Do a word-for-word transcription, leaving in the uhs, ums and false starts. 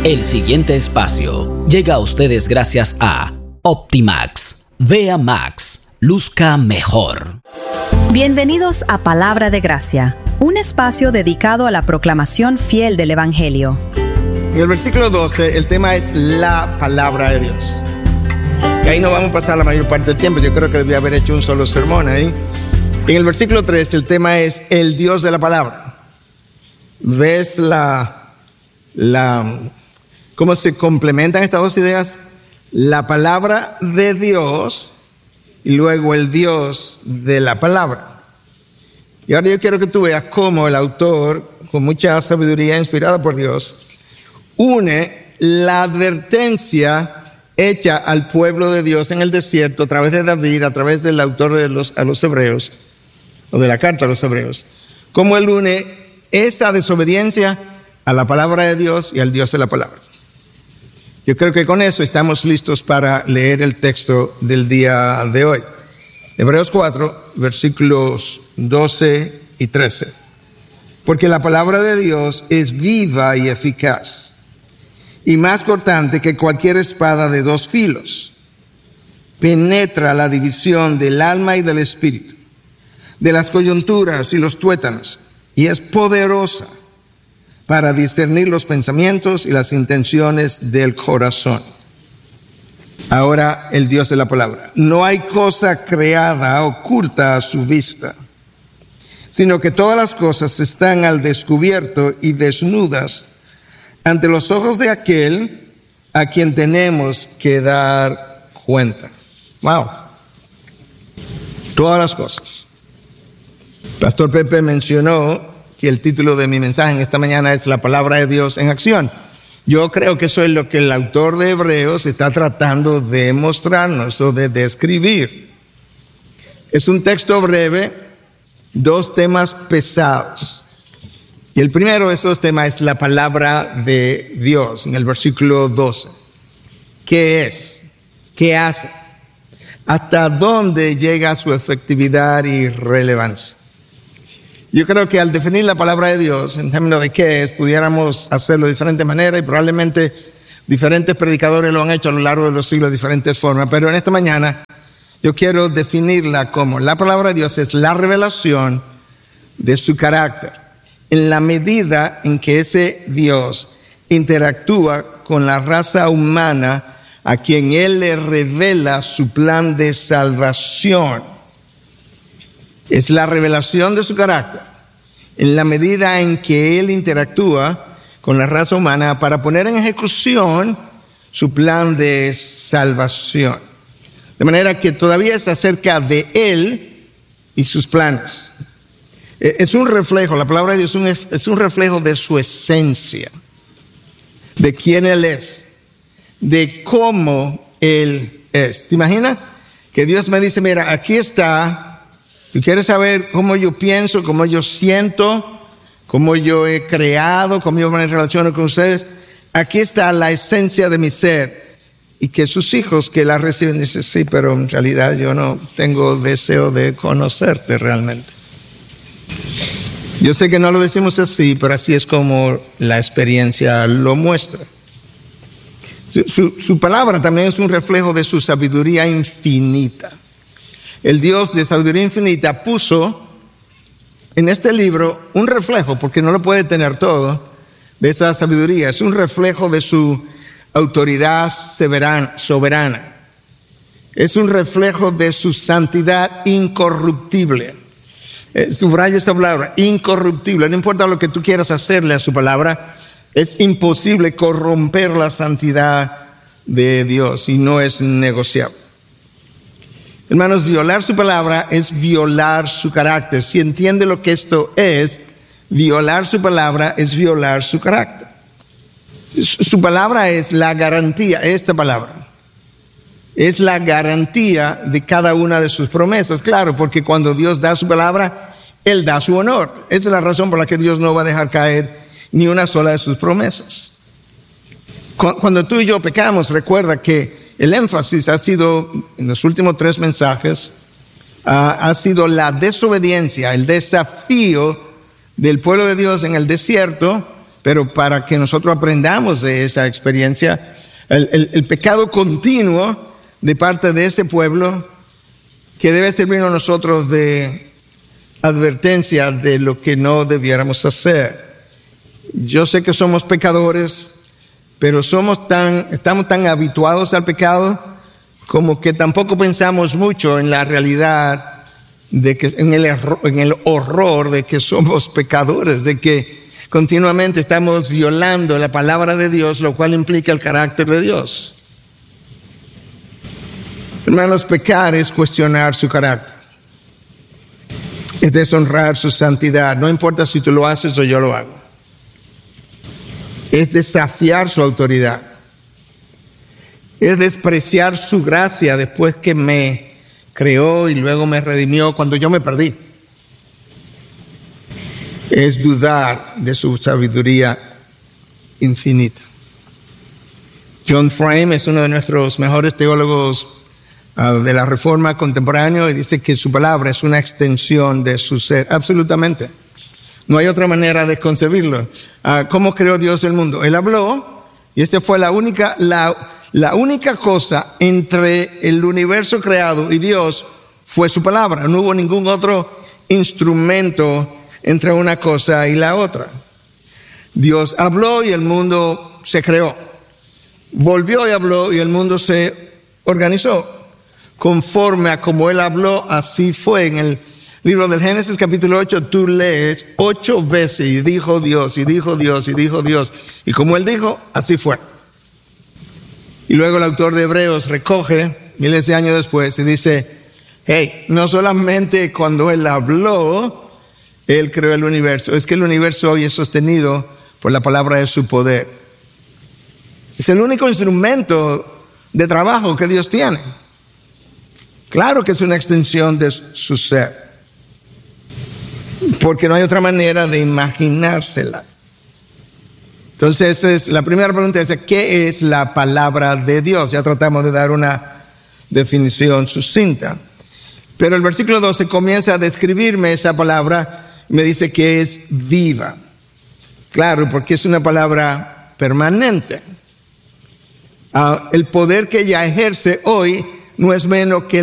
El siguiente espacio llega a ustedes gracias a Optimax. Vea Max. Luzca mejor. Bienvenidos a Palabra de Gracia, un espacio dedicado a la proclamación fiel del Evangelio. En el versículo doce, el tema es la palabra de Dios. Y ahí no vamos a pasar la mayor parte del tiempo. Yo creo que debía haber hecho un solo sermón ahí. En el versículo tres, el tema es el Dios de la palabra. ¿Ves la, la, cómo se complementan estas dos ideas? La palabra de Dios y luego el Dios de la palabra. Y ahora yo quiero que tú veas cómo el autor, con mucha sabiduría inspirada por Dios, une la advertencia hecha al pueblo de Dios en el desierto a través de David, a través del autor de los, a los hebreos, o de la carta a los hebreos, cómo él une esta desobediencia a la palabra de Dios y al Dios de la palabra. Yo creo que con eso estamos listos para leer el texto del día de hoy. Hebreos cuatro, versículos doce y trece. Porque la palabra de Dios es viva y eficaz, y más cortante que cualquier espada de dos filos. Penetra la división del alma y del espíritu, de las coyunturas y los tuétanos, y es poderosa para discernir los pensamientos y las intenciones del corazón. Ahora el Dios de la palabra. No hay cosa creada oculta a su vista, sino que todas las cosas están al descubierto y desnudas ante los ojos de aquel a quien tenemos que dar cuenta. Wow. Todas las cosas. Pastor Pepe mencionó que el título de mi mensaje en esta mañana es La palabra de Dios en acción. Yo creo que eso es lo que el autor de Hebreos está tratando de mostrarnos o de describir. Es un texto breve, dos temas pesados. Y el primero de estos temas es la palabra de Dios, en el versículo doce. ¿Qué es? ¿Qué hace? ¿Hasta dónde llega su efectividad y relevancia? Yo creo que al definir la palabra de Dios, en términos de qué es, pudiéramos hacerlo de diferente manera y probablemente diferentes predicadores lo han hecho a lo largo de los siglos de diferentes formas. Pero en esta mañana yo quiero definirla como la palabra de Dios es la revelación de su carácter, en la medida en que ese Dios interactúa con la raza humana a quien Él le revela su plan de salvación. Es la revelación de su carácter, en la medida en que Él interactúa con la raza humana para poner en ejecución su plan de salvación. De manera que todavía está acerca de Él y sus planes. Es un reflejo, la palabra de Dios es un, es un reflejo de su esencia, de quién Él es, de cómo Él es. ¿Te imaginas? Que Dios me dice, mira, aquí está. Si quieres saber cómo yo pienso, cómo yo siento, cómo yo he creado, cómo yo me relaciono con ustedes, aquí está la esencia de mi ser. Y que sus hijos que la reciben dicen, sí, pero en realidad yo no tengo deseo de conocerte realmente. Yo sé que no lo decimos así, pero así es como la experiencia lo muestra. Su, su, su palabra también es un reflejo de su sabiduría infinita. El Dios de sabiduría infinita puso en este libro un reflejo, porque no lo puede tener todo, de esa sabiduría. Es un reflejo de su autoridad soberana. Es un reflejo de su santidad incorruptible. Eh, subraya esta palabra, incorruptible. No importa lo que tú quieras hacerle a su palabra, es imposible corromper la santidad de Dios y no es negociable. Hermanos, violar su palabra es violar su carácter. Si entiende lo que esto es, violar su palabra es violar su carácter. Su palabra es la garantía, esta palabra es la garantía de cada una de sus promesas. Claro, porque cuando Dios da su palabra, Él da su honor. Esa es la razón por la que Dios no va a dejar caer ni una sola de sus promesas. Cuando tú y yo pecamos, recuerda que el énfasis ha sido, en los últimos tres mensajes, uh, ha sido la desobediencia, el desafío del pueblo de Dios en el desierto pero para que nosotros aprendamos de esa experiencia, el, el, el pecado continuo de parte de ese pueblo, que debe servirnos a nosotros de advertencia de lo que no debiéramos hacer. Yo sé que somos pecadores, pero somos tan, estamos tan habituados al pecado como que tampoco pensamos mucho en la realidad de que, en el error, en el horror de que somos pecadores, de que continuamente estamos violando la palabra de Dios, lo cual implica el carácter de Dios. Hermanos, pecar es cuestionar su carácter, es deshonrar su santidad. No importa si tú lo haces o yo lo hago. Es desafiar su autoridad. Es despreciar su gracia después que me creó y luego me redimió cuando yo me perdí. Es dudar de su sabiduría infinita. John Frame es uno de nuestros mejores teólogos uh, de la Reforma contemporánea y dice que su palabra es una extensión de su ser. Absolutamente. No hay otra manera de concebirlo. Uh, ¿Cómo creó Dios el mundo? Él habló y esta fue la única, la, la única cosa entre el universo creado y Dios fue su palabra. No hubo ningún otro instrumento entre una cosa y la otra. Dios habló y el mundo se creó. Volvió y habló y el mundo se organizó. Conforme a como Él habló, así fue. En el libro del Génesis capítulo ocho, tú lees ocho veces y dijo Dios, y dijo Dios, y dijo Dios. Y como Él dijo, así fue. Y luego el autor de Hebreos recoge, miles de años después, y dice, hey, no solamente cuando Él habló, Él creó el universo. Es que el universo hoy es sostenido por la palabra de su poder. Es el único instrumento de trabajo que Dios tiene. Claro que es una extensión de su ser, porque no hay otra manera de imaginársela. Entonces, es, la primera pregunta es, ¿qué es la palabra de Dios? Ya tratamos de dar una definición sucinta. Pero el versículo doce comienza a describirme esa palabra y me dice que es viva. Claro, porque es una palabra permanente. Uh, el poder que ella ejerce hoy no es menos que